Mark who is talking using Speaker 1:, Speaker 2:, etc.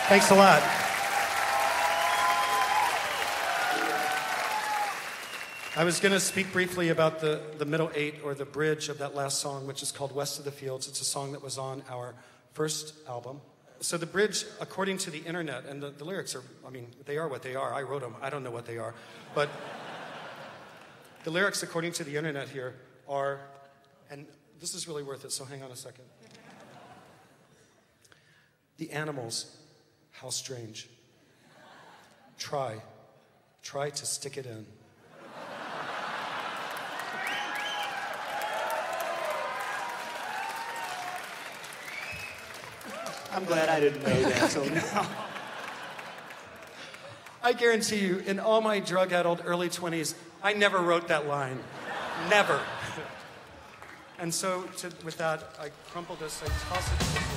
Speaker 1: Thanks a lot. I was going to speak briefly about the middle eight, or the bridge of that last song, which is called West of the Fields. It's a song that was on our first album. So the bridge, according to the internet, and the lyrics are, I mean, they are what they are. I wrote them. I don't know what they are. But the lyrics, according to the internet here, are, and this is really worth it, so hang on a second. The animals, how strange. Try to stick it in.
Speaker 2: I'm glad I didn't know that till now.
Speaker 1: I guarantee you, in all my drug-addled early 20s, I never wrote that line. Never. And so, with that, I crumple this, I toss it to the floor.